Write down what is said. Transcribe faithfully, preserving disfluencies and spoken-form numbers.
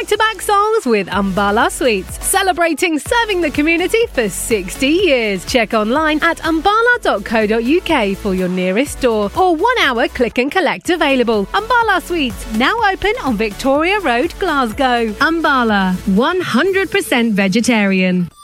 back-to-back songs with Umbala Sweets, celebrating serving the community for sixty years. Check online at umbala dot co dot uk for your nearest store or one-hour click and collect available. Umbala Sweets, now open on Victoria Road, Glasgow. Umbala, one hundred percent vegetarian.